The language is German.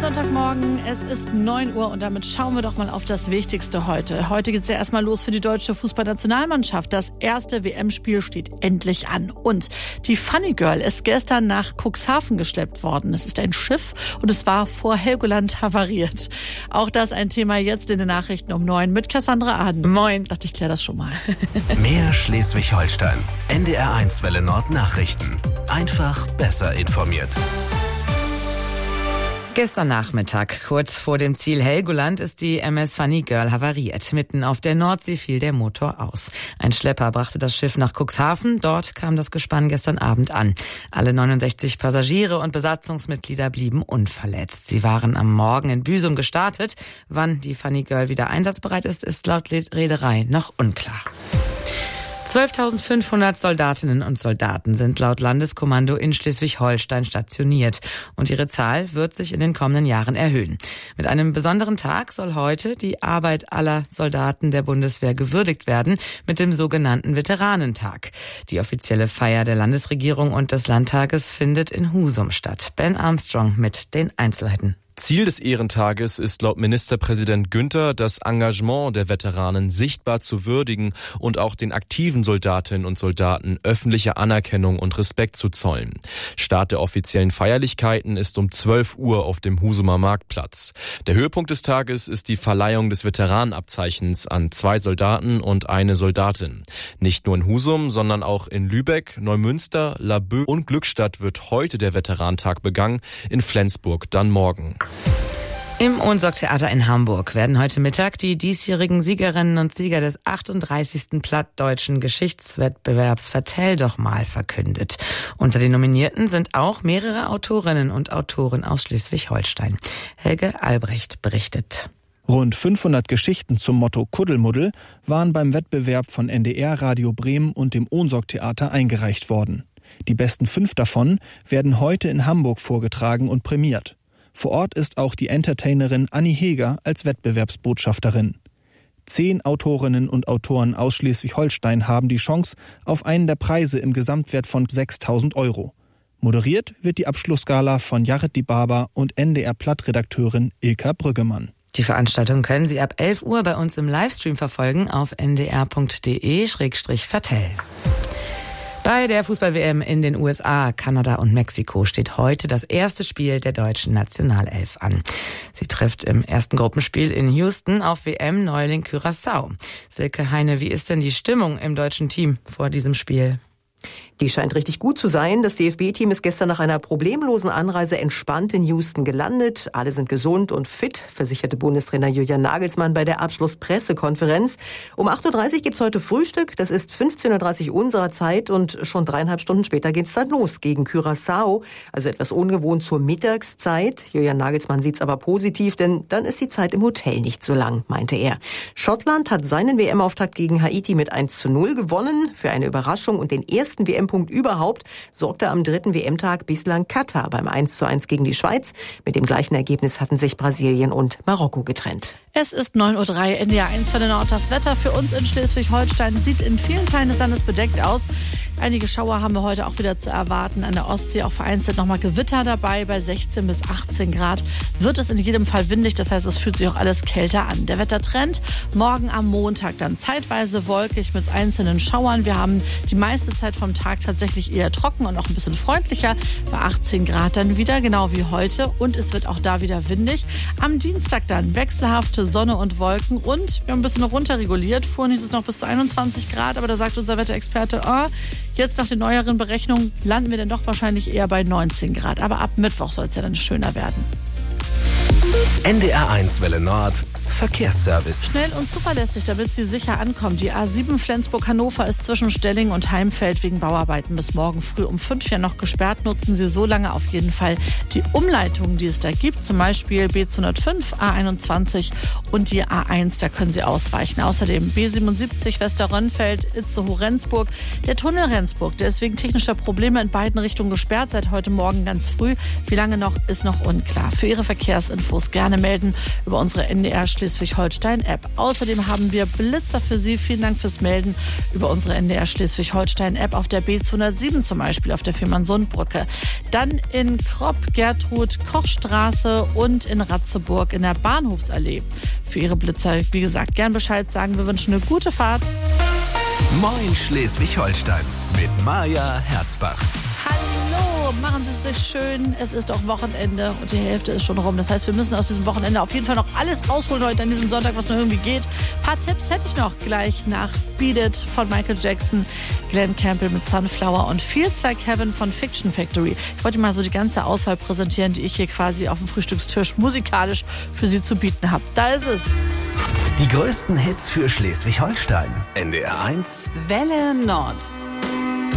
Sonntagmorgen, es ist 9 Uhr und damit schauen wir doch mal auf das Wichtigste heute. Heute geht es ja erstmal los für die deutsche Fußballnationalmannschaft. Das erste WM-Spiel steht endlich an. Und die Funny Girl ist gestern nach Cuxhaven geschleppt worden. Es ist ein Schiff und es war vor Helgoland havariert. Auch das ein Thema jetzt in den Nachrichten um 9 mit Cassandra Aden. Moin. Ich dachte, ich kläre das schon mal. Mehr Schleswig-Holstein. NDR1 Welle Nord Nachrichten. Einfach besser informiert. Gestern Nachmittag, kurz vor dem Ziel Helgoland, ist die MS Funny Girl havariert. Mitten auf der Nordsee fiel der Motor aus. Ein Schlepper brachte das Schiff nach Cuxhaven. Dort kam das Gespann gestern Abend an. Alle 69 Passagiere und Besatzungsmitglieder blieben unverletzt. Sie waren am Morgen in Büsum gestartet. Wann die Funny Girl wieder einsatzbereit ist laut Reederei noch unklar. 12.500 Soldatinnen und Soldaten sind laut Landeskommando in Schleswig-Holstein stationiert. Und ihre Zahl wird sich in den kommenden Jahren erhöhen. Mit einem besonderen Tag soll heute die Arbeit aller Soldaten der Bundeswehr gewürdigt werden, mit dem sogenannten Veteranentag. Die offizielle Feier der Landesregierung und des Landtages findet in Husum statt. Ben Armstrong mit den Einzelheiten. Ziel des Ehrentages ist laut Ministerpräsident Günther, das Engagement der Veteranen sichtbar zu würdigen und auch den aktiven Soldatinnen und Soldaten öffentliche Anerkennung und Respekt zu zollen. Start der offiziellen Feierlichkeiten ist um 12 Uhr auf dem Husumer Marktplatz. Der Höhepunkt des Tages ist die Verleihung des Veteranenabzeichens an 2 Soldaten und eine Soldatin. Nicht nur in Husum, sondern auch in Lübeck, Neumünster, Laboe und Glückstadt wird heute der Veteranentag begangen, in Flensburg dann morgen. Im Ohnsorg-Theater in Hamburg werden heute Mittag die diesjährigen Siegerinnen und Sieger des 38. Plattdeutschen Geschichtswettbewerbs Vertell doch mal verkündet. Unter den Nominierten sind auch mehrere Autorinnen und Autoren aus Schleswig-Holstein. Helge Albrecht berichtet. Rund 500 Geschichten zum Motto Kuddelmuddel waren beim Wettbewerb von NDR Radio Bremen und dem Ohnsorg-Theater eingereicht worden. Die besten 5 davon werden heute in Hamburg vorgetragen und prämiert. Vor Ort ist auch die Entertainerin Anni Heger als Wettbewerbsbotschafterin. 10 Autorinnen und Autoren aus Schleswig-Holstein haben die Chance auf einen der Preise im Gesamtwert von 6.000 €. Moderiert wird die Abschlussgala von Jared Dibaba und NDR-Platt-Redakteurin Ilka Brüggemann. Die Veranstaltung können Sie ab 11 Uhr bei uns im Livestream verfolgen auf ndr.de/Vertell. Bei der Fußball-WM in den USA, Kanada und Mexiko steht heute das erste Spiel der deutschen Nationalelf an. Sie trifft im ersten Gruppenspiel in Houston auf WM-Neuling Curaçao. Silke Heine, wie ist denn die Stimmung im deutschen Team vor diesem Spiel? Die scheint richtig gut zu sein. Das DFB-Team ist gestern nach einer problemlosen Anreise entspannt in Houston gelandet. Alle sind gesund und fit, versicherte Bundestrainer Julian Nagelsmann bei der Abschlusspressekonferenz. Um 8.30 Uhr gibt's heute Frühstück. Das ist 15.30 Uhr unserer Zeit und schon 3,5 Stunden später geht's dann los gegen Curaçao. Also etwas ungewohnt zur Mittagszeit. Julian Nagelsmann sieht's aber positiv, denn dann ist die Zeit im Hotel nicht so lang, meinte er. Schottland hat seinen WM-Auftakt gegen Haiti mit 1:0 gewonnen. Für eine Überraschung und den ersten WM-Punkt überhaupt sorgte am 3. WM-Tag bislang Katar beim 1:1 gegen die Schweiz. Mit dem gleichen Ergebnis hatten sich Brasilien und Marokko getrennt. Es ist 9.03 Uhr, NDR1 Welle Nord. Das Wetter für uns in Schleswig-Holstein sieht in vielen Teilen des Landes bedeckt aus. Einige Schauer haben wir heute auch wieder zu erwarten. An der Ostsee auch vereinzelt nochmal Gewitter dabei. Bei 16 bis 18 Grad wird es in jedem Fall windig. Das heißt, es fühlt sich auch alles kälter an. Der Wettertrend morgen am Montag dann zeitweise wolkig mit einzelnen Schauern. Wir haben die meiste Zeit vom Tag tatsächlich eher trocken und auch ein bisschen freundlicher. Bei 18 Grad dann wieder, genau wie heute. Und es wird auch da wieder windig. Am Dienstag dann wechselhafte Sonne und Wolken. Und wir haben ein bisschen runterreguliert. Vorhin hieß es noch bis zu 21 Grad. Aber da sagt unser Wetterexperte, jetzt nach den neueren Berechnungen landen wir dann doch wahrscheinlich eher bei 19 Grad. Aber ab Mittwoch soll es ja dann schöner werden. NDR1 Welle Nord Verkehrsservice. Schnell und zuverlässig, damit Sie sicher ankommen. Die A7 Flensburg-Hannover ist zwischen Stelling und Heimfeld wegen Bauarbeiten bis morgen früh um 5 ja noch gesperrt. Nutzen Sie so lange auf jeden Fall die Umleitungen, die es da gibt. Zum Beispiel B205, A21 und die A1, da können Sie ausweichen. Außerdem B77 Westerrönnfeld, Itzehoe-Rendsburg. Der Tunnel Rendsburg, der ist wegen technischer Probleme in beiden Richtungen gesperrt, seit heute Morgen ganz früh. Wie lange noch, ist noch unklar. Für Ihre Verkehrsinfos gerne melden über unsere NDR Schleswig-Holstein-App. Außerdem haben wir Blitzer für Sie. Vielen Dank fürs Melden über unsere NDR Schleswig-Holstein-App auf der B207 zum Beispiel, auf der Fehmarnsundbrücke. Dann in Kropp, Gertrud-Koch-Straße und in Ratzeburg in der Bahnhofsallee. Für Ihre Blitzer, wie gesagt, gern Bescheid sagen. Wir wünschen eine gute Fahrt. Moin Schleswig-Holstein mit Maja Herzbach. Hallo, machen Sie es sich schön. Es ist doch Wochenende und die Hälfte ist schon rum. Das heißt, wir müssen aus diesem Wochenende auf jeden Fall noch alles rausholen heute an diesem Sonntag, was nur irgendwie geht. Ein paar Tipps hätte ich noch gleich nach Beat It von Michael Jackson, Glenn Campbell mit Sunflower und Feels Like Heaven von Fiction Factory. Ich wollte mal so die ganze Auswahl präsentieren, die ich hier quasi auf dem Frühstückstisch musikalisch für Sie zu bieten habe. Da ist es. Die größten Hits für Schleswig-Holstein. NDR 1 Welle Nord.